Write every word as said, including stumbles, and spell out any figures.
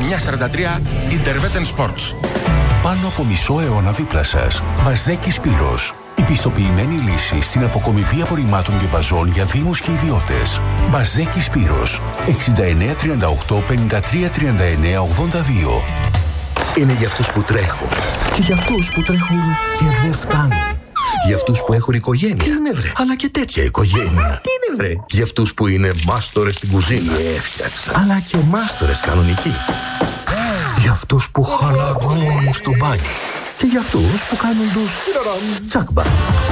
εννιά σαράντα τρία Interveten Sports. Πάνω από μισό αιώνα δίπλα σας. Μπαζέκη Σπύρος. Η πιστοποιημένη λύση στην αποκομιδή απορριμμάτων και μπαζών για δήμους και ιδιώτες. Μπαζέκη Σπύρος. εξήντα εννέα τριάντα οκτώ πενήντα τρία τριάντα εννέα ογδόντα δύο. Είναι για αυτούς που τρέχουν. Και για αυτούς που τρέχουν και δεν φτάνουν. Για αυτούς που έχουν οικογένεια. Τι είναι βρε. Αλλά και τέτοια οικογένεια. Τι είναι βρε. Για αυτούς που είναι μάστορες στην κουζίνα. Έφτιαξα. Αλλά και μάστορες κανονικοί. Για αυτούς που χαλαρώνουν στο μπάνιο. Και για αυτούς που κάνουν τους τσάκμπα.